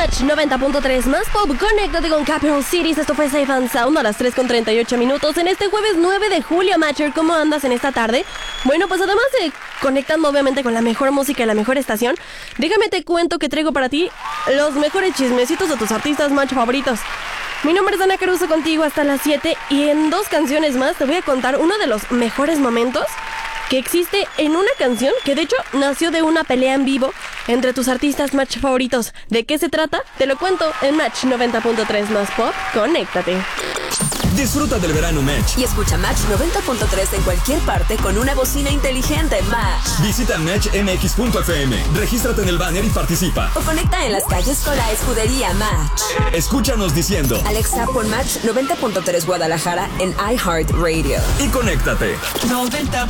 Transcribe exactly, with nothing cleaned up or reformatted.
Match noventa punto tres más pop. Conéctate con Capital Cities. Esto fue Safe and Sound a las tres con treinta y ocho minutos en este jueves nueve de julio. Matcher, ¿cómo andas en esta tarde? Bueno, pues además de conectando obviamente con la mejor música y la mejor estación, déjame te cuento que traigo para ti los mejores chismecitos de tus artistas Match favoritos. Mi nombre es Ana Caruso, contigo hasta las siete, y en dos canciones más te voy a contar uno de los mejores momentos que existe en una canción que de hecho nació de una pelea en vivo entre tus artistas Match favoritos. ¿De qué se trata? Te lo cuento en Match noventa punto tres más pop. Conéctate. Disfruta del verano Match y escucha Match noventa punto tres en cualquier parte con una bocina inteligente Match. Visita match m x punto f m, regístrate en el banner y participa. O conecta en las calles con la escudería Match. Escúchanos diciendo: Alexa, pon Match noventa punto tres Guadalajara en iHeartRadio. Y conéctate. noventa